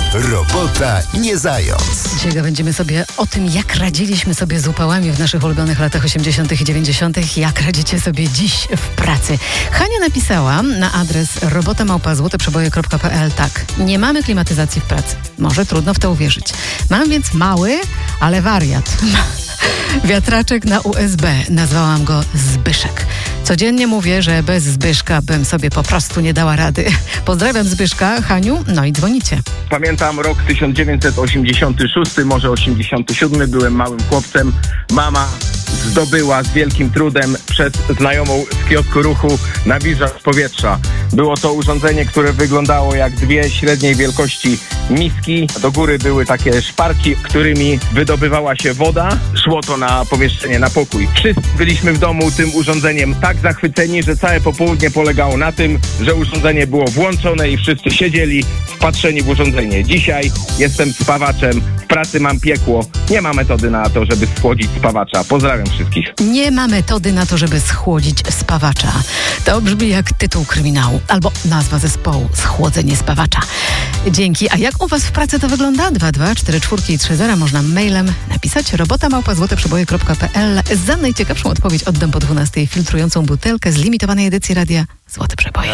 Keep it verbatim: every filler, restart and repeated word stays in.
Robota nie zając. Dzisiaj będziemy sobie o tym, jak radziliśmy sobie z upałami w naszych ulubionych latach osiemdziesiątych i dziewięćdziesiątych. Jak radzicie sobie dziś w pracy. Hania napisała na adres robota małpa złote przeboje kropka pe el tak. Nie mamy klimatyzacji w pracy. Może trudno w to uwierzyć. Mam więc mały, ale wariat. Wiatraczek na u es be. Nazwałam go Zbyszek. Codziennie mówię, że bez Zbyszka bym sobie po prostu nie dała rady. Pozdrawiam Zbyszka, Haniu, no i dzwonicie. Pamiętam rok tysiąc dziewięćset osiemdziesiąty szósty, może osiemdziesiąty siódmy, byłem małym chłopcem. Mama zdobyła z wielkim trudem przez znajomą z kiosku ruchu nawilżacz powietrza. Było to urządzenie, które wyglądało jak dwie średniej wielkości miski. Do góry były takie szparki, którymi wydobywała się woda. Szło to na pomieszczenie, na pokój. Wszyscy byliśmy w domu tym urządzeniem tak zachwyceni, że całe popołudnie polegało na tym, że urządzenie było włączone i wszyscy siedzieli wpatrzeni w urządzenie. Dzisiaj jestem spawaczem, w pracy mam piekło. Nie ma metody na to, żeby schłodzić spawacza. Pozdrawiam wszystkich. Nie ma metody na to, żeby schłodzić spawacza. To brzmi jak tytuł kryminału albo nazwa zespołu Schłodzenie spawacza. Dzięki. A jak u was w pracy to wygląda? dwa dwa cztery cztery trzy zero można mailem napisać robota małpa złote przeboje kropka pe el. Za najciekawszą odpowiedź oddam po dwunastej filtrującą butelkę z limitowanej edycji radia Złote Przeboje.